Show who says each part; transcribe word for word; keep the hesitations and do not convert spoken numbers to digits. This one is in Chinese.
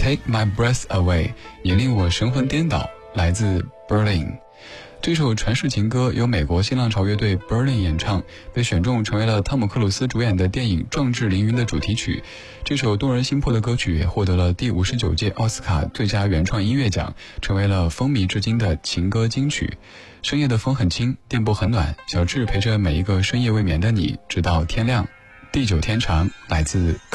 Speaker 1: Take My Breath Away 也令我神魂颠倒，来自 Berlin。这首传世情歌由美国新浪潮乐队 Berlin 演唱，被选中成为了汤姆克鲁斯主演的电影《壮志凌云》的主题曲。这首动人心魄的歌曲也获得了第五十九届奥斯卡最佳原创音乐奖，成为了风靡至今的情歌金曲。深夜的风很轻，电波很暖，小智陪着每一个深夜未眠的你，直到天亮。地久天长，来自